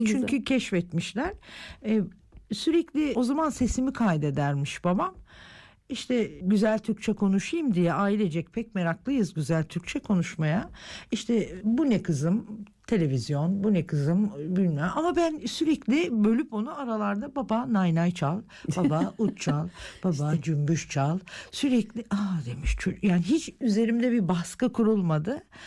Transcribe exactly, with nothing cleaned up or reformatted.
Güzel. Çünkü keşfetmişler. Eee, sürekli o zaman sesimi kaydedermiş babam. İşte güzel Türkçe konuşayım diye ailecek pek meraklıyız güzel Türkçe konuşmaya. İşte bu ne kızım televizyon, bu ne kızım bilmem, ama ben sürekli bölüp onu aralarda baba nay nay çal, baba ut çal, baba cümbüş çal, sürekli aa demiş çocuk. Yani hiç üzerimde bir baskı kurulmadı.